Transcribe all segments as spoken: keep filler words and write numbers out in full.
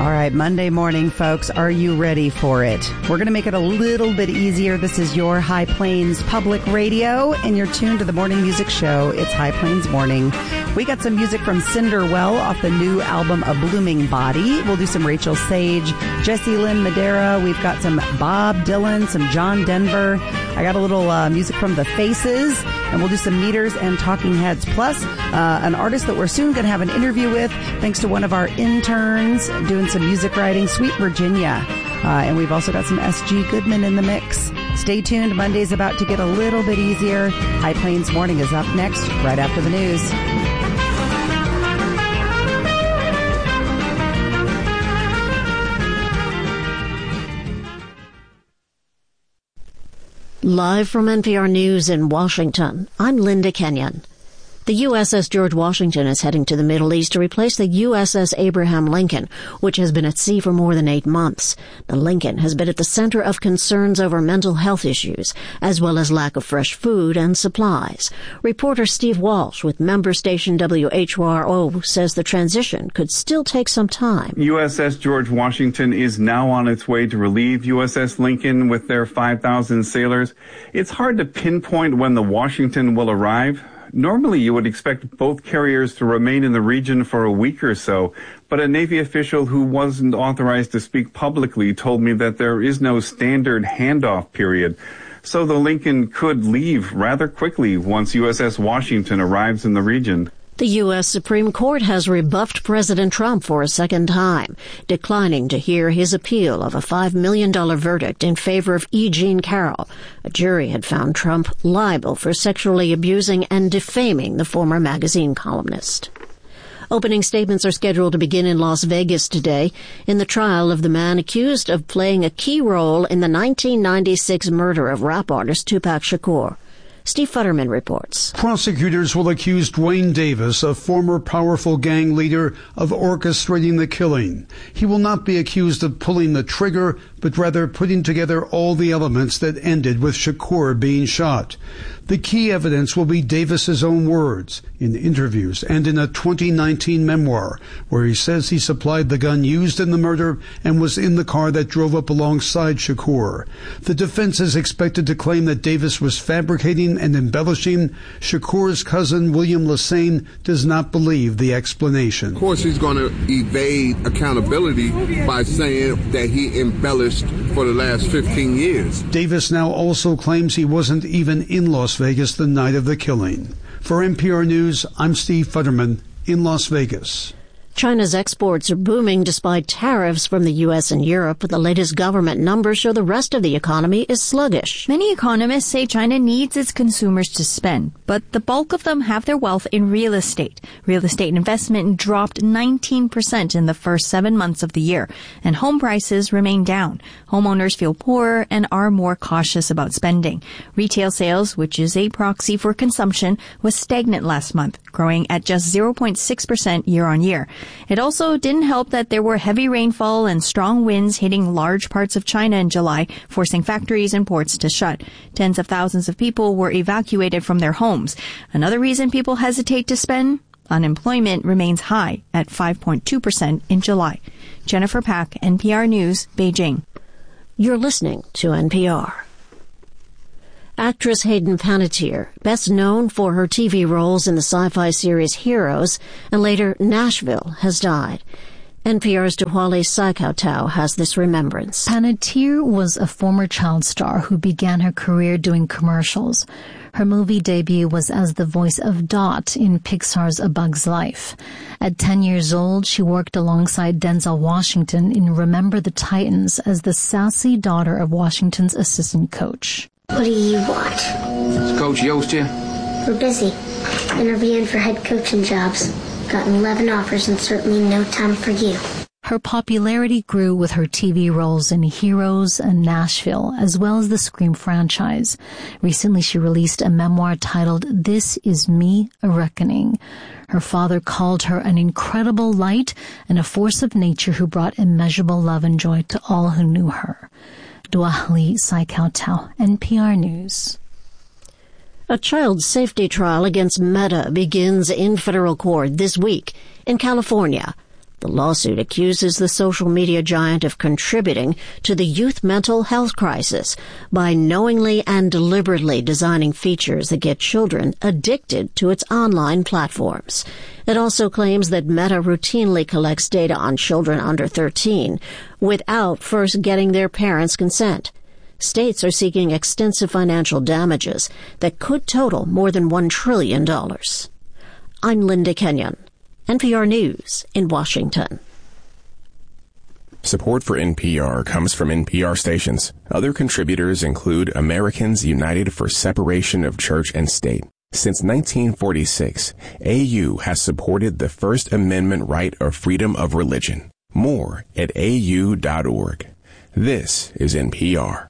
All right, Monday morning, folks. Are you ready for it? We're going to make it a little bit easier. This is your High Plains Public Radio, and you're tuned to the morning music show. It's High Plains Morning. We got some music from Cinderwell off the new album, A Blooming Body. We'll do some Rachel Sage, Jessie Lynn Madera. We've got some Bob Dylan, some John Denver. I got a little uh, music from The Faces, and we'll do some Meters and Talking Heads. Plus, uh, an artist that we're soon going to have an interview with, thanks to one of our interns doing some music writing, Sweet Virginia. Uh, and we've also got some S G Goodman in the mix. Stay tuned. Monday's about to get a little bit easier. High Plains Morning is up next, right after the news. Live from N P R News in Washington, I'm Linda Kenyon. The U S S George Washington is heading to the Middle East to replace the U S S Abraham Lincoln, which has been at sea for more than eight months. The Lincoln has been at the center of concerns over mental health issues, as well as lack of fresh food and supplies. Reporter Steve Walsh with member station W H R O says the transition could still take some time. U S S George Washington is now on its way to relieve U S S Lincoln with their five thousand sailors. It's hard to pinpoint when the Washington will arrive. Normally, you would expect both carriers to remain in the region for a week or so, but a Navy official who wasn't authorized to speak publicly told me that there is no standard handoff period. So the Lincoln could leave rather quickly once U S S Washington arrives in the region. The U S Supreme Court has rebuffed President Trump for a second time, declining to hear his appeal of a five million dollars verdict in favor of E. Jean Carroll. A jury had found Trump liable for sexually abusing and defaming the former magazine columnist. Opening statements are scheduled to begin in Las Vegas today in the trial of the man accused of playing a key role in the nineteen ninety-six murder of rap artist Tupac Shakur. Steve Futterman reports. Prosecutors will accuse Dwayne Davis, a former powerful gang leader, of orchestrating the killing. He will not be accused of pulling the trigger, but rather putting together all the elements that ended with Shakur being shot. The key evidence will be Davis's own words in interviews and in a twenty nineteen memoir, where he says he supplied the gun used in the murder and was in the car that drove up alongside Shakur. The defense is expected to claim that Davis was fabricating and embellishing. Shakur's cousin, William Lassane, does not believe the explanation. Of course, he's going to evade accountability by saying that he embellished for the last fifteen years. Davis now also claims he wasn't even in Las Vegas the night of the killing. For N P R News, I'm Steve Futterman in Las Vegas. China's exports are booming despite tariffs from the U S and Europe, but the latest government numbers show the rest of the economy is sluggish. Many economists say China needs its consumers to spend, but the bulk of them have their wealth in real estate. Real estate investment dropped nineteen percent in the first seven months of the year, and home prices remain down. Homeowners feel poorer and are more cautious about spending. Retail sales, which is a proxy for consumption, was stagnant last month, growing at just zero point six percent year on year. It also didn't help that there were heavy rainfall and strong winds hitting large parts of China in July, forcing factories and ports to shut. Tens of thousands of people were evacuated from their homes. Another reason people hesitate to spend? Unemployment remains high at five point two percent in July. Jennifer Pack, N P R News, Beijing. You're listening to N P R. Actress Hayden Panettiere, best known for her T V roles in the sci-fi series Heroes and later Nashville, has died. N P R's Duhwale Saikautau has this remembrance. Panettiere was a former child star who began her career doing commercials. Her movie debut was as the voice of Dot in Pixar's A Bug's Life. At ten years old, she worked alongside Denzel Washington in Remember the Titans as the sassy daughter of Washington's assistant coach. What do you want? Is Coach Yost here? We're busy. Interviewing for head coaching jobs. Gotten eleven offers and certainly no time for you. Her popularity grew with her T V roles in Heroes and Nashville, as well as the Scream franchise. Recently, she released a memoir titled This Is Me, A Reckoning. Her father called her an incredible light and a force of nature who brought immeasurable love and joy to all who knew her. Duhwale Saikautau, N P R News. A child safety trial against Meta begins in federal court this week in California. The lawsuit accuses the social media giant of contributing to the youth mental health crisis by knowingly and deliberately designing features that get children addicted to its online platforms. It also claims that Meta routinely collects data on children under thirteen without first getting their parents' consent. States are seeking extensive financial damages that could total more than one trillion dollars. I'm Linda Kenyon, N P R News in Washington. Support for N P R comes from N P R stations. Other contributors include Americans United for Separation of Church and State. Since nineteen forty-six, A U has supported the First Amendment right of freedom of religion. More at A U dot org. This is N P R.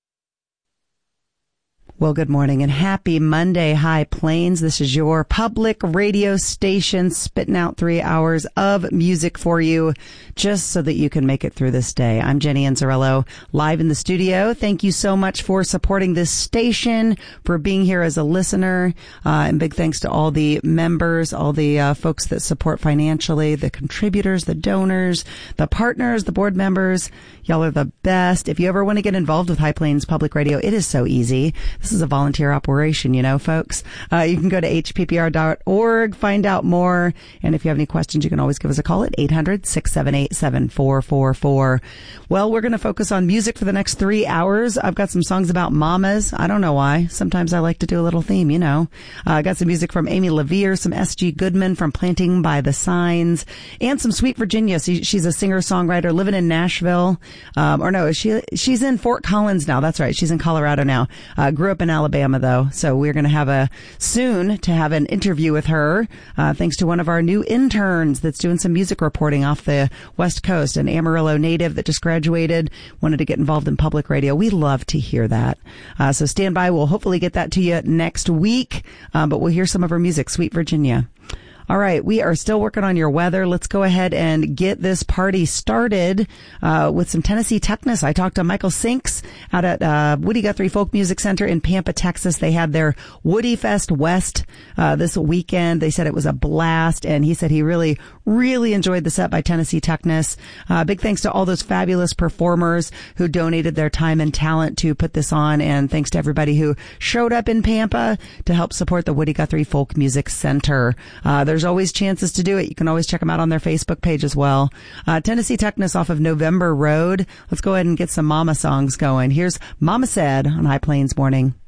Well, good morning and happy Monday, High Plains. This is your public radio station spitting out three hours of music for you just so that you can make it through this day. I'm Jenny Anzarello, live in the studio. Thank you so much for supporting this station, for being here as a listener. Uh, and big thanks to all the members, all the uh, folks that support financially, the contributors, the donors, the partners, the board members. Y'all are the best. If you ever want to get involved with High Plains Public Radio, it is so easy. This is a volunteer operation, you know, folks. Uh, you can go to H P P R dot org, find out more. And if you have any questions, you can always give us a call at eight hundred, six seven eight, seven four four four. Well, we're going to focus on music for the next three hours. I've got some songs about mamas. I don't know why. Sometimes I like to do a little theme, you know. I uh, got some music from Amy LaVere, some S G Goodman from Planting by the Signs, and some Sweet Virginia. She, she's a singer-songwriter living in Nashville. Um, or no, she she's in Fort Collins now. That's right. She's in Colorado now. Uh, grew up in Alabama, though. So we're going to have a soon to have an interview with her, uh, thanks to one of our new interns that's doing some music reporting off the West Coast, an Amarillo native that just graduated, wanted to get involved in public radio. We love to hear that. Uh, so stand by. We'll hopefully get that to you next week. Um, but we'll hear some of her music, Sweet Virginia. All right, we are still working on your weather. Let's go ahead and get this party started uh, with some Tennessee Techness. I talked to Michael Sinks out at uh, Woody Guthrie Folk Music Center in Pampa, Texas. They had their Woody Fest West uh, this weekend. They said it was a blast, and he said he really, really enjoyed the set by Tennessee Techness. Uh, big thanks to all those fabulous performers who donated their time and talent to put this on, and thanks to everybody who showed up in Pampa to help support the Woody Guthrie Folk Music Center. Uh, there's always chances to do it. You can always check them out on their Facebook page as well. Uh, Tennessee Techness off of November Road. Let's go ahead and get some mama songs going. Here's Mama Said on High Plains Morning.